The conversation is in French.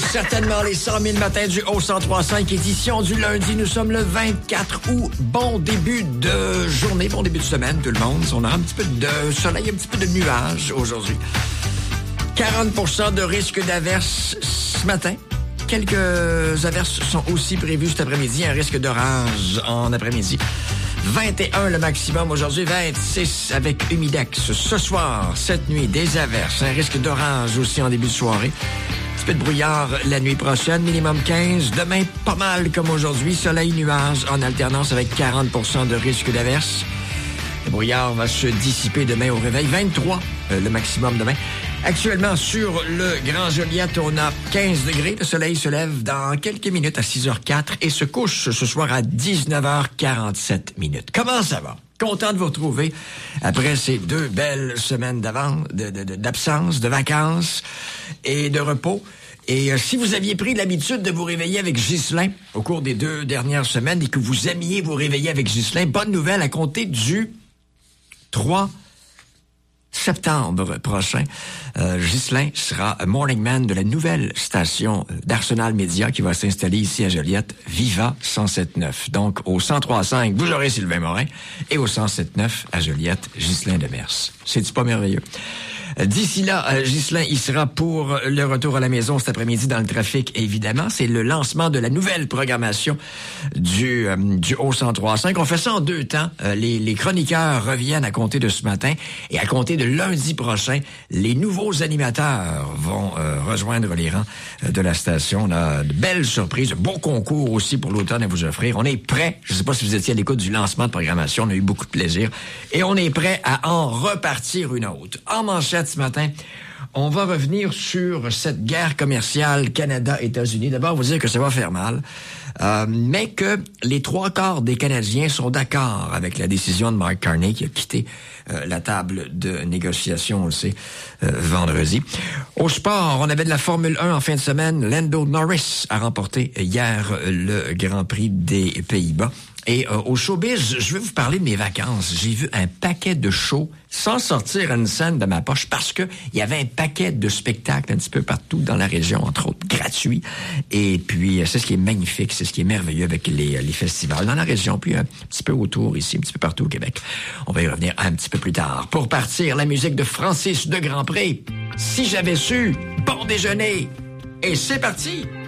certainement les 100 000 matins du Haut-103.5, édition du lundi. Nous sommes le 24 août. Bon début de journée, bon début de semaine, tout le monde. On a un petit peu de soleil, un petit peu de nuages aujourd'hui. 40% de risque d'averse ce matin. Quelques averses sont aussi prévues cet après-midi. Un risque d'orage en après-midi. 21 le maximum aujourd'hui, 26 avec humidex. Ce soir, cette nuit, des averses. Un risque d'orage aussi en début de soirée. Un petit peu de brouillard la nuit prochaine, minimum 15. Demain, pas mal comme aujourd'hui. Soleil, nuages en alternance avec 40% de risque d'averse. Le brouillard va se dissiper demain au réveil. 23 le maximum demain. Actuellement, sur le Grand Joliette, on a 15 degrés. Le soleil se lève dans quelques minutes à 6h04 et se couche ce soir à 19h47 minutes. Comment ça va? Content de vous retrouver après ces 2 belles semaines d'absence, de vacances et de repos. Et si vous aviez pris l'habitude de vous réveiller avec Ghislain au cours des 2 dernières semaines et que vous aimiez vous réveiller avec Ghislain, bonne nouvelle, à compter du 3 septembre prochain, Ghislain sera morning man de la nouvelle station d'Arsenal Média qui va s'installer ici à Joliette, Viva 107.9. Donc, au 103.5, vous aurez Sylvain Morin, et au 107.9 à Joliette, Ghislain Demers. C'est-tu pas merveilleux? D'ici là, Ghislain, il sera pour le retour à la maison cet après-midi dans le trafic, évidemment. C'est le lancement de la nouvelle programmation du Haut 103.5. On fait ça en 2 temps. Les chroniqueurs reviennent à compter de ce matin et à compter de lundi prochain, les nouveaux animateurs vont rejoindre les rangs de la station. On a de belles surprises, de beaux concours aussi pour l'automne à vous offrir. On est prêt. Je ne sais pas si vous étiez à l'écoute du lancement de programmation. On a eu beaucoup de plaisir. Et on est prêt à en repartir une autre. En manchette ce matin, on va revenir sur cette guerre commerciale Canada-États-Unis. D'abord, vous dire que ça va faire mal, mais que les 3/4 des Canadiens sont d'accord avec la décision de Mark Carney qui a quitté la table de négociation, on le sait, vendredi. Au sport, on avait de la Formule 1 en fin de semaine. Lando Norris a remporté hier le Grand Prix des Pays-Bas. Et au showbiz, je vais vous parler de mes vacances. J'ai vu un paquet de shows sans sortir une scène de ma poche parce que il y avait un paquet de spectacles un petit peu partout dans la région, entre autres gratuits. Et puis, c'est ce qui est magnifique, c'est ce qui est merveilleux avec les festivals dans la région, puis un petit peu autour ici, un petit peu partout au Québec. On va y revenir un petit peu plus tard. Pour partir, la musique de Francis de Grandpré. Si j'avais su, bon déjeuner. Et c'est parti!